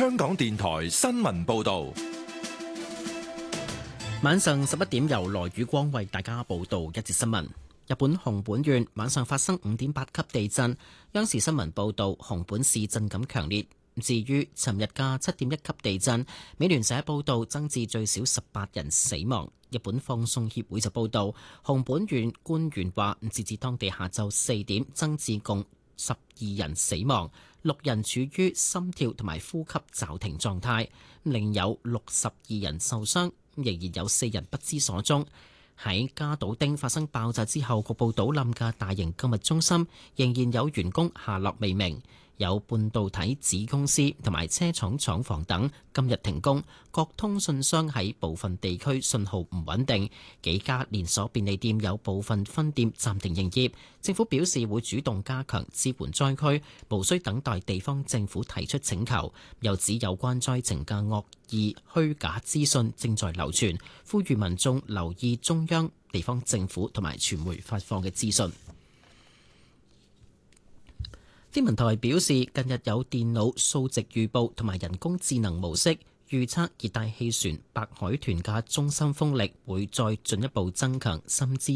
香港電台新聞報道。 晚上11點由羅宇光為大家報道一節新聞。日本熊本縣晚上發生5.8級地震，央視新聞報道熊本市震感強烈。至於尋日嘅7.1級地震，美聯社報道增至最少18人死亡。日本放送協會就報道，熊本縣官員話，截至當地下晝4點，增至共12人死亡，6人處於心跳同埋呼吸驟停狀態，另有62人受傷，仍然有4人不知所蹤。喺加島町發生爆炸之後，局部倒冧嘅大型購物中心仍然有員工下落未明。有半導體子公司同埋車廠廠房等今日停工，各通訊商喺部分地區信號唔穩定，幾家連鎖便利店有部分分店暫停營業。政府表示會主動加強支援災區，無需等待地方政府提出請求。又指有關災情嘅惡意虛假資訊正在流傳，呼籲民眾留意中央、地方政府同埋傳媒發放嘅資訊。天文台表示，近日有電腦數值預報同埋人工智能模式預測熱帶氣旋白海豚嘅中心風力會再進一步增強，甚至